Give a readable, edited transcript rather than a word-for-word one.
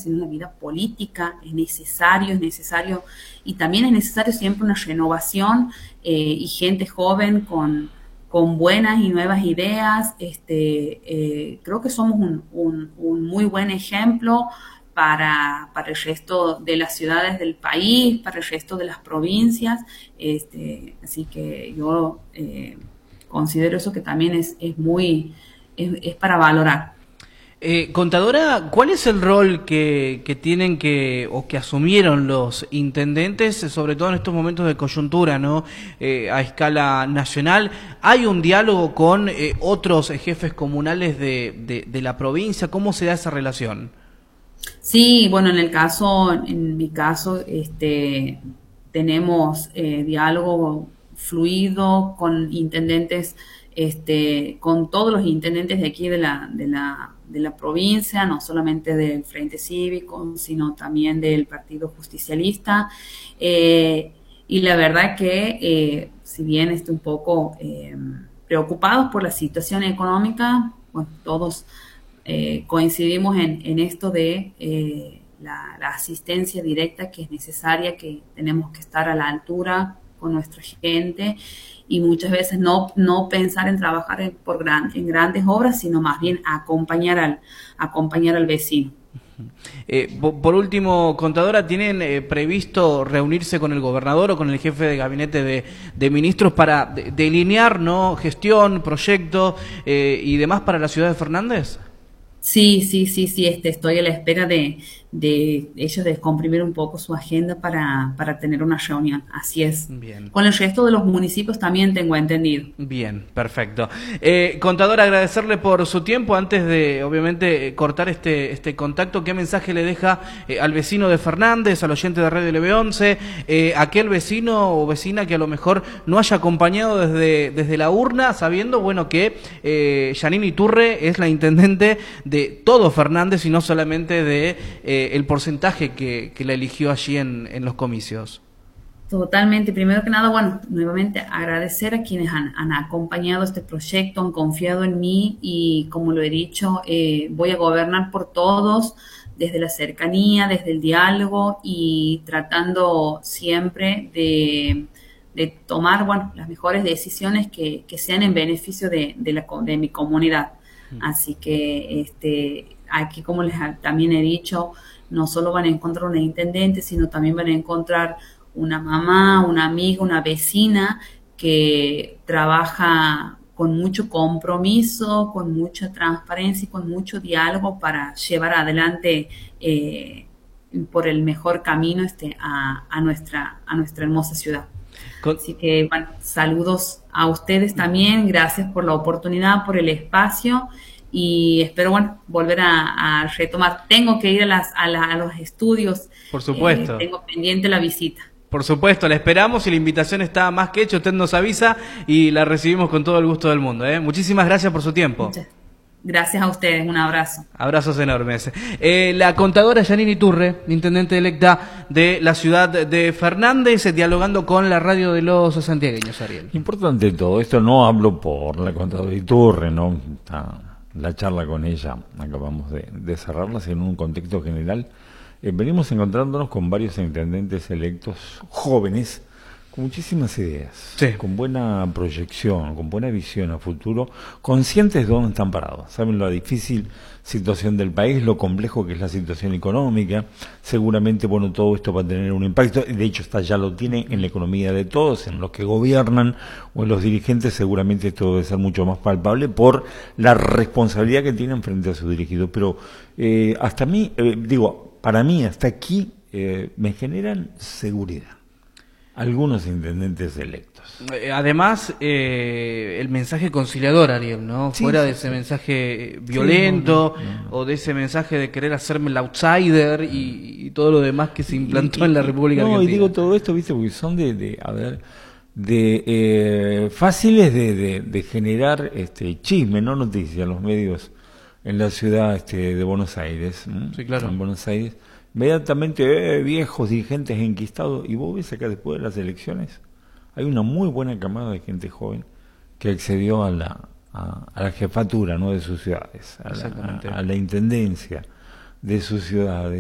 sino en la vida política. Es necesario, y también es necesario siempre una renovación y gente joven con buenas y nuevas ideas. Creo que somos un muy buen ejemplo para el resto de las ciudades del país, para el resto de las provincias. Así que yo considero eso que también es para valorar. Contadora, ¿cuál es el rol que tienen o que asumieron los intendentes, sobre todo en estos momentos de coyuntura, ¿no? A escala nacional? ¿Hay un diálogo con otros jefes comunales de la provincia? ¿Cómo se da esa relación? Sí, bueno, en mi caso, tenemos diálogo fluido con intendentes, con todos los intendentes de aquí de la provincia, no solamente del Frente Cívico, sino también del Partido Justicialista. Y la verdad que, si bien estoy un poco preocupados por la situación económica, bueno, todos coincidimos en esto de la asistencia directa que es necesaria, que tenemos que estar a la altura con nuestra gente, y muchas veces no pensar en trabajar en grandes obras, sino más bien acompañar al vecino. Por último, contadora, ¿tienen previsto reunirse con el gobernador o con el jefe de gabinete de ministros para delinear, ¿no?, gestión, proyecto y demás para la ciudad de Fernández? Sí, estoy a la espera de ellos descomprimir un poco su agenda para tener una reunión. Así es. Bien. Con el resto de los municipios también tengo entendido. Bien, perfecto. Contadora, agradecerle por su tiempo. Antes de, obviamente, cortar este contacto, ¿qué mensaje le deja al vecino de Fernández, al oyente de Radio LB11, aquel vecino o vecina que a lo mejor no haya acompañado desde la urna, sabiendo, bueno, que Yanine Iturre es la intendente de todo Fernández y no solamente de el porcentaje que la eligió allí en los comicios? Totalmente. Primero que nada, bueno, nuevamente agradecer a quienes han acompañado este proyecto, han confiado en mí, y como lo he dicho, voy a gobernar por todos, desde la cercanía, desde el diálogo, y tratando siempre de tomar, bueno, las mejores decisiones que sean en beneficio de mi comunidad. Así que aquí, como también he dicho, no solo van a encontrar una intendente, sino también van a encontrar una mamá, una amiga, una vecina que trabaja con mucho compromiso, con mucha transparencia y con mucho diálogo para llevar adelante por el mejor camino a nuestra hermosa ciudad. Así que, bueno, saludos a ustedes también, gracias por la oportunidad, por el espacio, y espero, bueno, volver a retomar. Tengo que ir a los estudios. Por supuesto. Tengo pendiente la visita. Por supuesto, la esperamos y la invitación está más que hecha. Usted nos avisa y la recibimos con todo el gusto del mundo. Muchísimas gracias por su tiempo. Gracias a ustedes, un abrazo. Abrazos enormes. La contadora Yanine Iturre, intendente electa de la ciudad de Fernández, dialogando con la radio de los santiagueños, Ariel. Importante todo esto, no hablo por la contadora Iturre, ¿no? La charla con ella acabamos de cerrarla, sino en un contexto general. Venimos encontrándonos con varios intendentes electos jóvenes, con muchísimas ideas, sí, con buena proyección, con buena visión a futuro, conscientes de dónde están parados, saben la difícil situación del país, lo complejo que es la situación económica. Seguramente, bueno, todo esto va a tener un impacto, de hecho ya lo tiene en la economía de todos, en los que gobiernan o en los dirigentes. Seguramente esto debe ser mucho más palpable por la responsabilidad que tienen frente a sus dirigidos, pero hasta mí, para mí, hasta aquí, me generan seguridad algunos intendentes electos. Además, el mensaje conciliador, Ariel, ¿no? Sí, fuera sí, de ese sí. mensaje violento, no. O de ese mensaje de querer hacerme el outsider y todo lo demás que se implantó en la República Argentina. No, y digo todo esto, viste, porque son fáciles de generar chisme, no noticias, los medios en la ciudad de Buenos Aires. Sí, claro. En Buenos Aires, inmediatamente viejos dirigentes enquistados, y vos ves acá después de las elecciones hay una muy buena camada de gente joven que accedió a la jefatura, ¿no?, de sus ciudades, a la intendencia de sus ciudades.